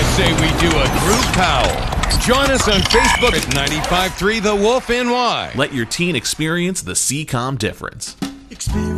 say we do a group howl? Join us on Facebook at 95.3 The Wolf NY. Let your teen experience the CCOM difference.